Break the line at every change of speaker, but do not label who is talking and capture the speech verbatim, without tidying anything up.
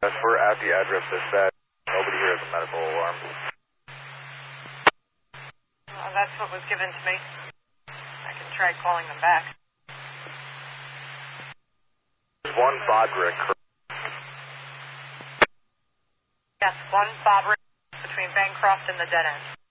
Yes, we're at the address dispatch. Nobody here has a medical alarm.
Well, that's what was given to me. I can try calling them back.
There's one Bodrick.
Yes, one Bobrick between Bancroft and the dead end.